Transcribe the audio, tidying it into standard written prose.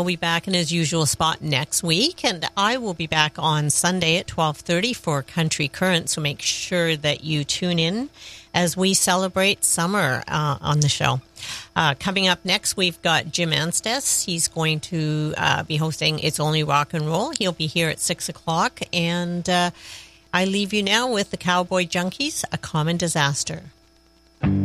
will be back in his usual spot next week, and I will be back on Sunday at 12:30 for Country Current, so make sure that you tune in as we celebrate summer on the show. Coming up next, we've got Jim Anstice. He's going to be hosting It's Only Rock and Roll. He'll be here at 6 o'clock, and I leave you now with the Cowboy Junkies, A Common Disaster.